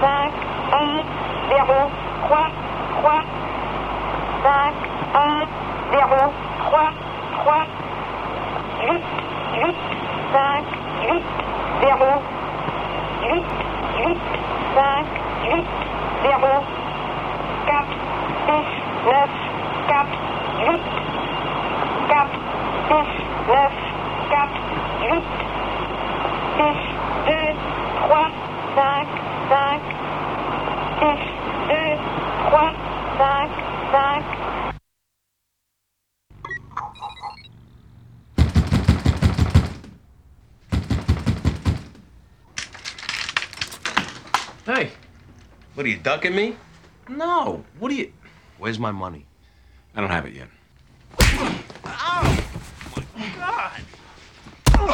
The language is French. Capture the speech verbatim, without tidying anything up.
cinq, onze, zéro, trois, trois, cinq, onze, zéro, trois, trois, huit, huit, cinq, huit, zéro, huit, huit, cinq, huit, zéro, quatre, six, neuf, quatre, huit, quatre, six, neuf, quatre, huit, six, deux, trois, cinq, cinq, six, deux, trois, cinq, cinq. Hey, What are you, ducking me? no. What are you... Where's my money? I don't have it yet. Ow! Oh, my God.